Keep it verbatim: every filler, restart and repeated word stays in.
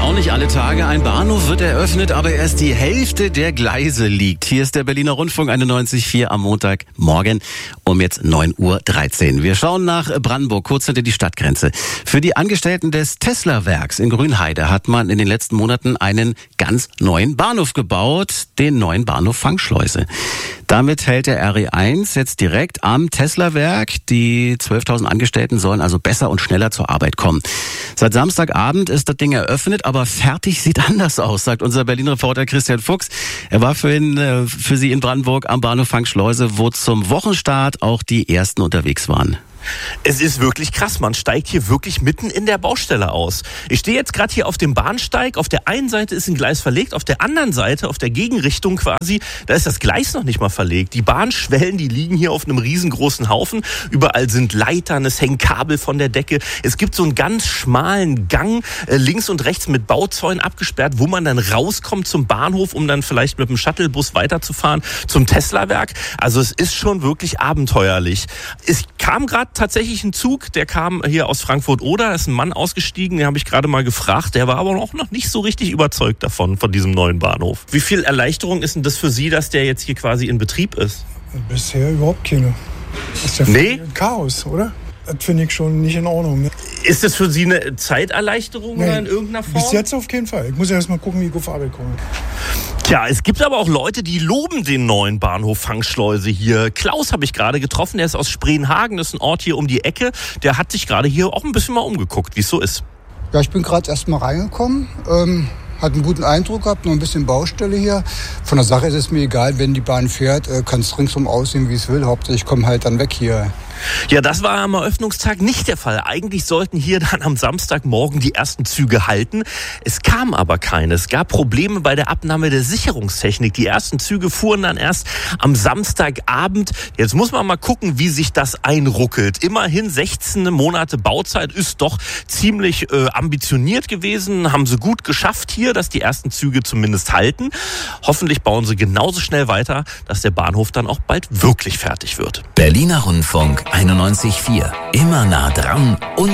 Auch nicht alle Tage. Ein Bahnhof wird eröffnet, aber erst die Hälfte der Gleise liegt. Hier ist der Berliner Rundfunk einundneunzig Komma vier am Montagmorgen um jetzt neun Uhr dreizehn. Wir schauen nach Brandenburg, kurz hinter die Stadtgrenze. Für die Angestellten des Tesla-Werks in Grünheide hat man in den letzten Monaten einen ganz neuen Bahnhof gebaut, den neuen Bahnhof Fangschleuse. Damit hält der R E eins jetzt direkt am Tesla-Werk. Die zwölftausend Angestellten sollen also besser und schneller zur Arbeit kommen. Seit Samstagabend ist das Ding eröffnet, aber fertig sieht anders aus, sagt unser Berlin-Reporter Christian Fuchs. Er war für, ihn, für Sie in Brandenburg am Bahnhof Fangschleuse, wo zum Wochenstart auch die ersten unterwegs waren. Es ist wirklich krass, man steigt hier wirklich mitten in der Baustelle aus. Ich stehe jetzt gerade hier auf dem Bahnsteig, auf der einen Seite ist ein Gleis verlegt, auf der anderen Seite, auf der Gegenrichtung quasi, da ist das Gleis noch nicht mal verlegt. Die Bahnschwellen, die liegen hier auf einem riesengroßen Haufen, überall sind Leitern, es hängen Kabel von der Decke. Es gibt so einen ganz schmalen Gang, äh, links und rechts mit Bauzäunen abgesperrt, wo man dann rauskommt zum Bahnhof, um dann vielleicht mit dem Shuttlebus weiterzufahren zum Tesla-Werk. Also es ist schon wirklich abenteuerlich. Es kam gerade tatsächlich ein Zug, der kam hier aus Frankfurt-Oder, da ist ein Mann ausgestiegen, den habe ich gerade mal gefragt, der war aber auch noch nicht so richtig überzeugt davon, von diesem neuen Bahnhof. Wie viel Erleichterung ist denn das für Sie, dass der jetzt hier quasi in Betrieb ist? Bisher überhaupt keine. Das ist ja nee? ein Chaos, oder? Das finde ich schon nicht in Ordnung. Ne? Ist das für Sie eine Zeiterleichterung nee, oder in irgendeiner Form? Bis jetzt auf keinen Fall. Ich muss ja erst mal gucken, wie ich auf Arbeit komme. Tja, es gibt aber auch Leute, die loben den neuen Bahnhof Fangschleuse hier. Klaus habe ich gerade getroffen, der ist aus Spreenhagen, das ist ein Ort hier um die Ecke. Der hat sich gerade hier auch ein bisschen mal umgeguckt, wie es so ist. Ja, ich bin gerade erst mal reingekommen. Ähm, hat einen guten Eindruck gehabt, noch ein bisschen Baustelle hier. Von der Sache ist es mir egal, wenn die Bahn fährt, äh, kann es ringsum aussehen, wie es will. Hauptsache ich komme halt dann weg hier. Ja, das war am Eröffnungstag nicht der Fall. Eigentlich sollten hier dann am Samstagmorgen die ersten Züge halten. Es kam aber keine. Es gab Probleme bei der Abnahme der Sicherungstechnik. Die ersten Züge fuhren dann erst am Samstagabend. Jetzt muss man mal gucken, wie sich das einruckelt. Immerhin sechzehn Monate Bauzeit ist doch ziemlich äh, ambitioniert gewesen. Haben sie gut geschafft hier, dass die ersten Züge zumindest halten. Hoffentlich bauen sie genauso schnell weiter, dass der Bahnhof dann auch bald wirklich fertig wird. Berliner Rundfunk einundneunzig Komma vier. Immer nah dran und